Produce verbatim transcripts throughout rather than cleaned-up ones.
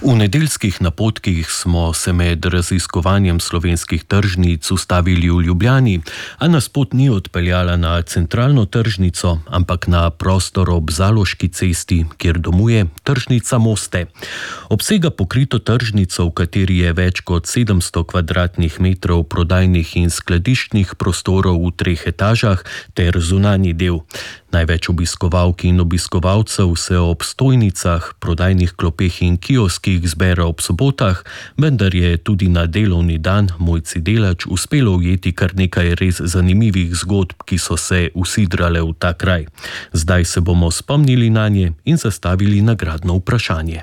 V nedeljskih napotkih smo se med raziskovanjem slovenskih tržnic ustavili v Ljubljani, a nas pot ni odpeljala na centralno tržnico, ampak na prostor ob Zaloški cesti, kjer domuje tržnica Moste. Obsega pokrito tržnico, v kateri je več kot sedemsto kvadratnih metrov prodajnih in skladiščnih prostorov v treh etažah ter zunanji del. Največ obiskovalk in obiskovalcev se ob stojnicah, prodajnih klopeh in kioskih zbere ob sobotah, vendar je tudi na delovni dan Mojci Delač uspelo ujeti kar nekaj res zanimivih zgodb, ki so se usidrale v ta kraj. Zdaj se bomo spomnili nanje in zastavili nagradno vprašanje.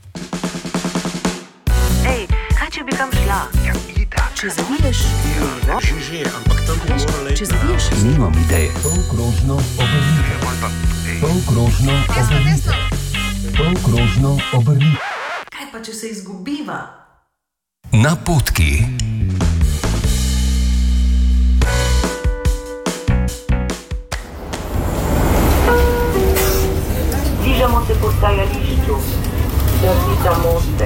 Ej, kaj če bi kam šla? Ja, itak. Če zaviješ levo, Že, že, ampak tam bo morala če iti. zaviješ Nimam ideje. Polkrožno obrnite. Polkrožno obrnite. Polkrožno obrnite. kaj pa če se izgubiva? Napotki. Bližamo se postajališču, tržnica Moste.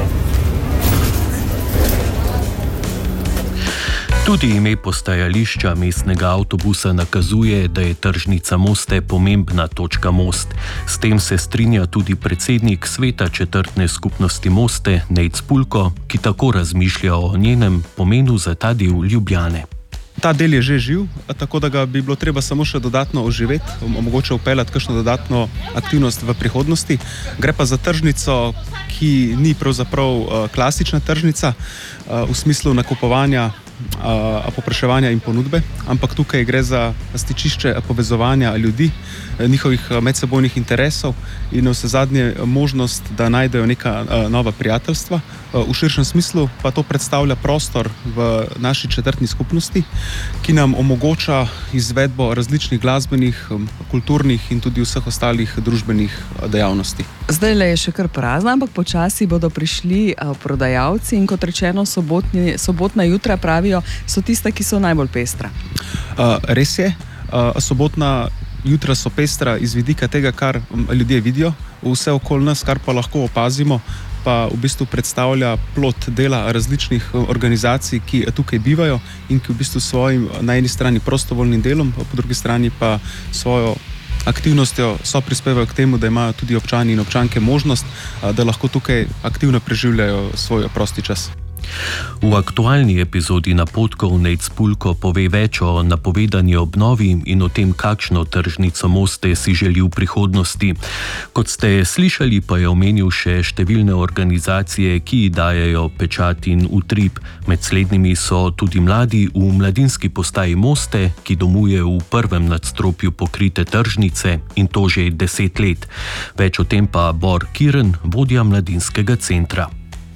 Tudi ime postajališča mestnega avtobusa nakazuje, da je tržnica Moste pomembna točka Most. S tem se strinja tudi predsednik sveta četrtne skupnosti Moste, Nejc Pulko, ki tako razmišlja o njenem pomenu za ta del Ljubljane. Ta del je že živ, tako da ga bi bilo treba samo še dodatno oživeti, mogoče upeljati kakšno dodatno aktivnost v prihodnosti. Gre pa za tržnico, ki ni pravzaprav klasična tržnica v smislu nakupovanja, povpraševanja in ponudbe, ampak tukaj gre za stičišče povezovanja ljudi, njihovih medsebojnih interesov in vsezadnje možnost, da najdejo neka nova prijateljstva. V širšem smislu pa to predstavlja prostor v naši četrtni skupnosti, ki nam omogoča izvedbo različnih glasbenih, kulturnih in tudi vseh ostalih družbenih dejavnosti. Zdaj le je še kar prazna, ampak počasi bodo prišli uh, prodajalci in kot rečeno, sobotni, sobotna jutra pravijo, so tista, ki so najbolj pestra. Uh, res je, uh, sobotna jutra so pestra iz vidika tega, kar ljudje vidijo, vse okoli nas, kar pa lahko opazimo, pa v bistvu predstavlja plod dela različnih organizacij, ki tukaj bivajo in ki v bistvu svojim na eni strani prostovoljnim delom, po drugi strani pa svojo aktivnostjo so prispevajo k temu, da imajo tudi občani in občanke možnost, da lahko tukaj aktivno preživljajo svoj prosti čas. V aktualni epizodi Napotkov Nejc Pulko pove več o napovedani obnovi in o tem, kakšno tržnico Moste si želi v prihodnosti. Kot ste slišali, pa je omenil še številne organizacije, ki ji dajejo pečat in utrip. Med slednjimi so tudi mladi v mladinski postaji Moste, ki domuje v prvem nadstropju pokrite tržnice in to že deset let. Več o tem pa Bor Kirn, vodja mladinskega centra.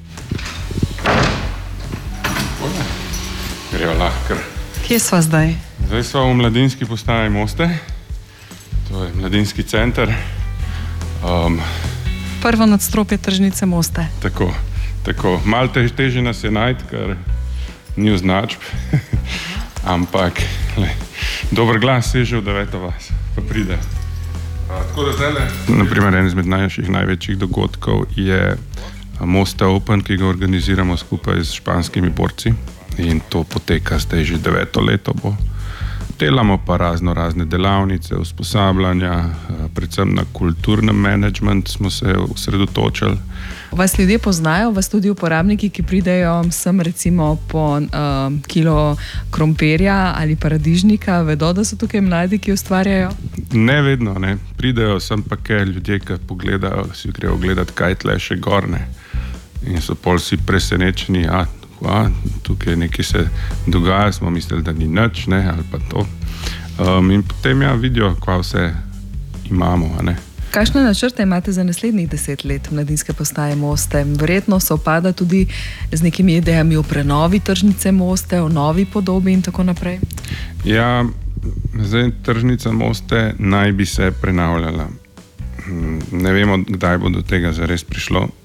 Grejo lahko. Kje sva zdaj? Zdaj smo v mladinski postaji Moste, to je mladinski center. Um, Prvo nadstropje tržnice Moste. tako, tako. Malo tež, teže nas je najti, ker ni označb, ampak le, dober glas je že v deveto vas, pa pride. A, tako da zdaj le. Naprimer, en izmed največjih, največjih dogodkov je Moste Open, ki ga organiziramo skupaj s španskimi borci. In to poteka zdaj že deveto leto bo. Delamo pa razno razne delavnice, usposabljanja, predvsem na kulturnem menedžment smo se osredotočili. Vas ljudje poznajo, vas tudi uporabniki, ki pridejo sem recimo po uh, kilo krompirja ali paradižnika, vedo, da so tukaj mladi, ki ustvarjajo? Ne vedno, ne. Pridejo sem pa kaj ljudje, ki pogledajo, si grejo gledati, kaj tle še gorne. In so pol si presenečeni, ja, A, tukaj nekaj se dogaja, smo mislili, da ni nič, ne, ali pa to. Um, in potem ja vidijo, kva vse imamo, a ne. Kakšne načrte imate za naslednjih deset let mladinske postaje Moste? Verjetno se opada tudi z nekimi idejami o prenovi tržnice Moste, o novi podobi in tako naprej. Ja, zdaj tržnica Moste naj bi se prenavljala. Ne vemo, kdaj bo do tega zares prišlo.